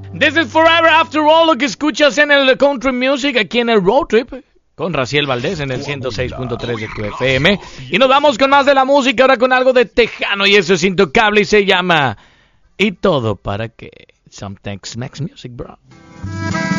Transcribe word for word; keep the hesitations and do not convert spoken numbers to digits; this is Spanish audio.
This is Forever After All, lo que escuchas en el Country Music, aquí en el Road Trip, con Raciel Valdés en el ciento seis punto tres de tu F M. Y nos vamos con más de la música, ahora con algo de Tejano, y eso es Intocable, y se llama ¿Y todo para qué? Some Tex-Mex Music, bro.